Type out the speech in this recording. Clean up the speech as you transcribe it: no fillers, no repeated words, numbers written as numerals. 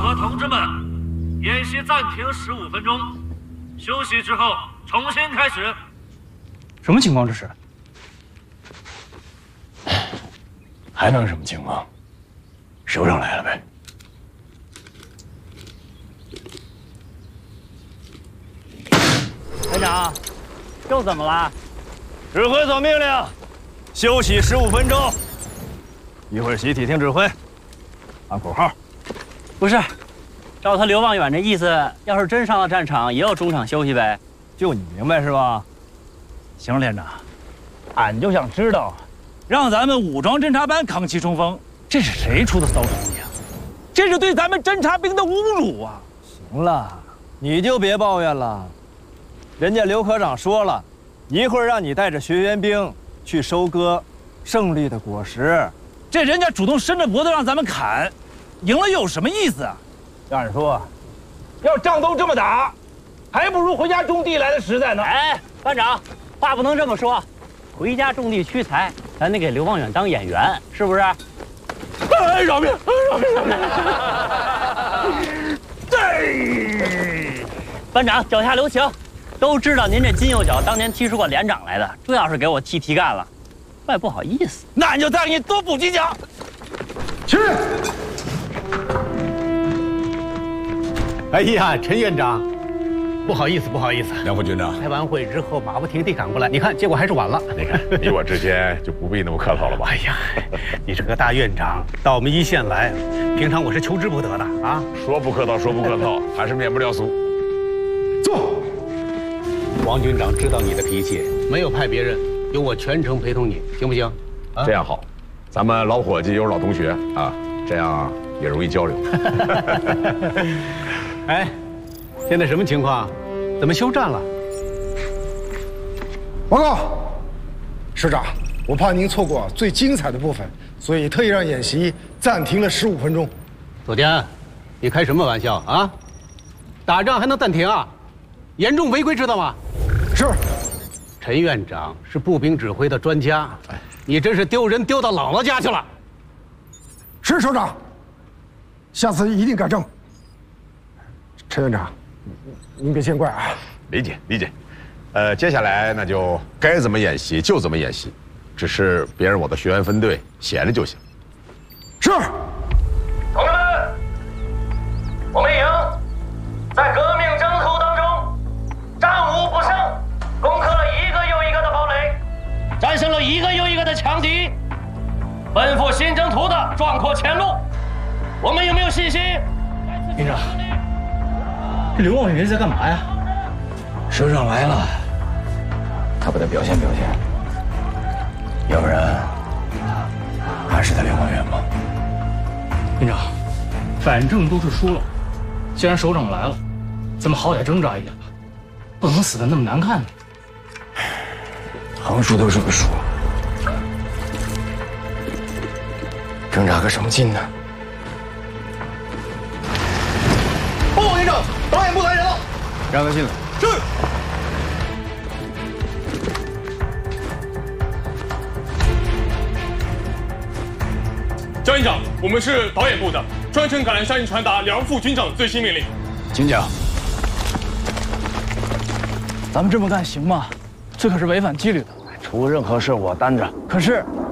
和同志们，演习暂停15分钟，休息之后重新开始。 什么情况这是？ 还能什么情况？首长来了呗。 连长，又怎么了？ 指挥所命令，休息15分钟。一会儿集体听指挥，喊口号。 不是，照他刘望远这意思，要是真上了战场，也有中场休息呗。 就你明白是吧？ 行，连长，俺就想知道，让咱们武装侦察班扛旗冲锋，这是谁出的馊主意啊？这是对咱们侦察兵的侮辱啊！ 行了，你就别抱怨了。人家刘科长说了，一会儿让你带着学员兵去收割胜利的果实。 这人家主动伸着脖子让咱们砍，赢了又有什么意思啊？要俺说，要仗都这么打，还不如回家种地来的实在呢。 哎，班长，话不能这么说，回家种地屈才，咱得给刘望远当演员，是不是？ 哎，饶命！饶命！饶命！对， 班长脚下留情，都知道您这金右脚当年踢出过连长来的，这要是给我踢题干了，怪不好意思。 那你就再给你多补几脚。 去！哎呀，陈院长，不好意思，不好意思。 梁副军长， 开完会之后马不停地赶过来，你看，结果还是晚了。 你看，你我之间就不必那么客套了吧？ 哎呀，你这个大院长到我们一线来，平常我是求之不得的啊。 说不客套，说不客套，还是免不了俗。 坐。王军长知道你的脾气，没有派别人，由我全程陪同你，行不行？ 啊，这样好，咱们老伙计又是老同学啊，这样也容易交流。 哎，现在什么情况？怎么休战了？ 报告，师长，我怕您错过最精彩的部分，所以特意让演习暂停了15分钟。 左田，你开什么玩笑啊？打仗还能暂停啊？严重违规，知道吗？ 是。 陈院长是步兵指挥的专家，你真是丢人丢到姥姥家去了。 是首长，下次一定改正。陈院长，您别见怪啊。 理解理解，接下来那就该怎么演习就怎么演习，只是别让我的学员分队闲着就行。 是。 同志们，我们营在革命征途当中战无不胜，攻克了一个又一个的堡垒，战胜了一个又一个的强敌，奔赴新征途的壮阔前路。我们有没有信心？ 营长，这刘望远在干嘛呀？ 首长来了，他不得表现表现，要不然还是他刘望远吗？ 营长，反正都是输了，既然首长来了，咱们好歹挣扎一点吧，不能死得那么难看呢。 横竖都是个数，挣扎个什么劲呢？ 报告营长，导演部来人了， 让他进来。 是。 张营长，我们是导演部的，专程赶来向您传达梁副军长最新命令。 请讲。 咱们这么干行吗？这可是违反纪律的。 出任何事我担着。 可是